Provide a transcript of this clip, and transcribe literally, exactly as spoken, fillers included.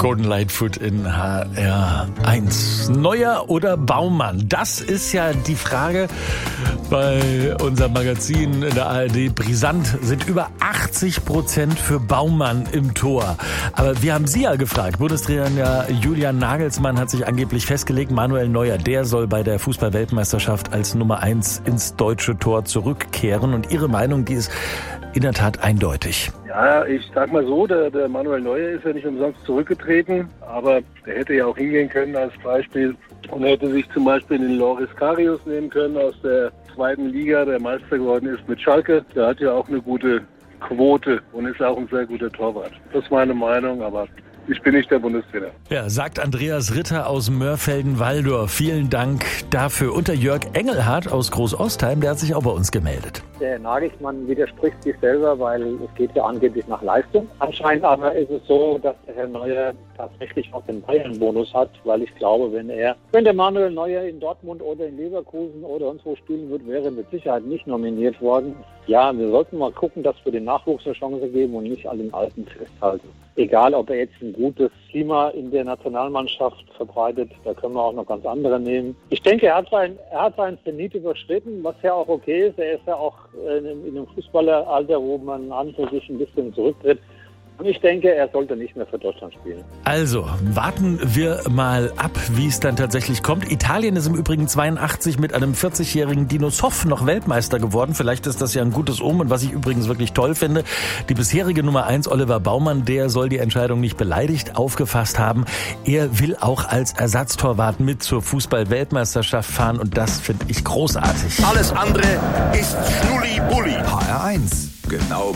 Gordon Lightfoot in H R eins. Neuer oder Baumann? Das ist ja die Frage bei unserem Magazin in der A R D. Brisant sind über achtzig Prozent für Baumann im Tor. Aber wir haben Sie ja gefragt. Bundestrainer Julian Nagelsmann hat sich angeblich festgelegt, Manuel Neuer, der soll bei der Fußball-Weltmeisterschaft als Nummer eins ins deutsche Tor zurückkehren. Und Ihre Meinung, die ist in der Tat eindeutig. Ja, ich sag mal so, der, der Manuel Neuer ist ja nicht umsonst zurückgetreten, aber der hätte ja auch hingehen können als Beispiel und hätte sich zum Beispiel den Loris Karius nehmen können aus der zweiten Liga, der Meister geworden ist mit Schalke. Der hat ja auch eine gute Quote und ist auch ein sehr guter Torwart. Das ist meine Meinung, aber ich bin nicht der Bundestrainer. Ja, sagt Andreas Ritter aus Mörfelden-Walldorf. Vielen Dank dafür. Und der Jörg Engelhardt aus Großostheim, der hat sich auch bei uns gemeldet. Der Nagelsmann widerspricht sich selber, weil es geht ja angeblich nach Leistung. Anscheinend aber ist es so, dass der Herr Neuer tatsächlich auch den Bayern-Bonus hat, weil ich glaube, wenn er, wenn der Manuel Neuer in Dortmund oder in Leverkusen oder sonst wo spielen wird, wäre er mit Sicherheit nicht nominiert worden. Ja, wir sollten mal gucken, dass wir den Nachwuchs eine Chance geben und nicht an den Alten festhalten. Egal, ob er jetzt ein gutes Klima in der Nationalmannschaft verbreitet, da können wir auch noch ganz andere nehmen. Ich denke, er hat sein, er hat seinen Zenit überschritten, was ja auch okay ist. Er ist ja auch in, in einem Fußballeralter, wo man an für sich ein bisschen zurücktritt. Und ich denke, er sollte nicht mehr für Deutschland spielen. Also, warten wir mal ab, wie es dann tatsächlich kommt. Italien ist im Übrigen zweiundachtzig mit einem vierzigjährigen Dino Zoff noch Weltmeister geworden. Vielleicht ist das ja ein gutes Omen. Und was ich übrigens wirklich toll finde, die bisherige Nummer eins, Oliver Baumann, der soll die Entscheidung nicht beleidigt aufgefasst haben. Er will auch als Ersatztorwart mit zur Fußball-Weltmeisterschaft fahren. Und das finde ich großartig. Alles andere ist Schnulli-Bulli. H R eins. Genau